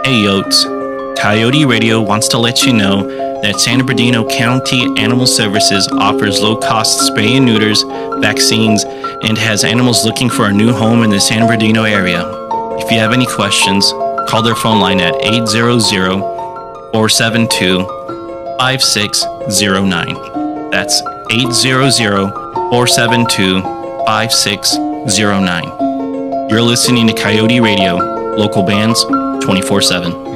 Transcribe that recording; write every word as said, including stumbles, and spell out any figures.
Hey Yotes, Coyote Radio wants to let you know that San Bernardino County Animal Services offers low-cost spay and neuters, vaccines, and has animals looking for a new home in the San Bernardino area. If you have any questions, call their phone line at eight hundred, four seven two, five six zero nine. That's eight hundred, four seven two, five six zero nine. You're listening to Coyote Radio, local bands, twenty-four seven.